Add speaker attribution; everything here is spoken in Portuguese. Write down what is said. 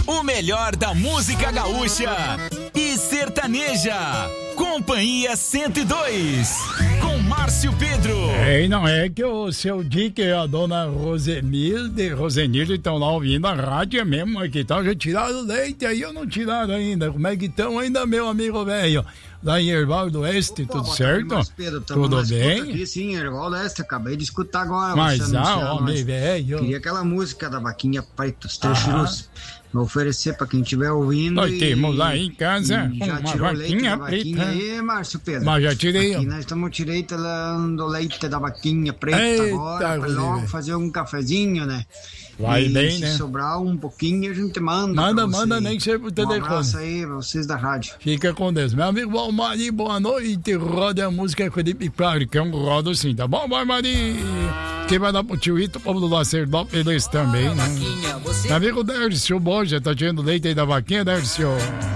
Speaker 1: O melhor da música gaúcha e sertaneja. Companhia 102, com Márcio Pedro.
Speaker 2: Não é que o seu Dick e a dona Rosenilde estão lá ouvindo a rádio mesmo, aqui tá, já tiraram leite aí ou não tiraram ainda? Como é que estão ainda, meu amigo velho? Lá em Erval do Oeste, tudo certo?
Speaker 3: Pedro,
Speaker 2: tudo bem?
Speaker 3: Aqui, sim, Erval do Oeste, acabei de escutar agora.
Speaker 2: Mas, homem velho.
Speaker 3: Queria aquela música da vaquinha preta, os trechos. Vou oferecer pra quem estiver ouvindo.
Speaker 2: Nós temos lá em casa
Speaker 3: já
Speaker 2: uma
Speaker 3: tirou
Speaker 2: vaquinha
Speaker 3: leite
Speaker 2: preta.
Speaker 3: Aí, Márcio Pedro?
Speaker 2: Mas já tirei.
Speaker 3: Aqui nós estamos tirando leite da vaquinha preta.
Speaker 2: Eita,
Speaker 3: agora, pra logo fazer um cafezinho, né?
Speaker 2: Vai bem,
Speaker 3: se
Speaker 2: né?
Speaker 3: Se sobrar um pouquinho, a gente manda.
Speaker 2: Manda, nem que seja por telefone.
Speaker 3: Um abraço aí pra vocês da rádio.
Speaker 2: Fica com Deus. Meu amigo Valmari, boa noite. Roda a música Felipe Claro, que é um rodo sim, tá bom, Valmari? Quem vai dar pro tio Ito, povo do Lacerdo, eles também, né? Meu amigo Dércio Borja, tá tirando leite aí da vaquinha, Dércio?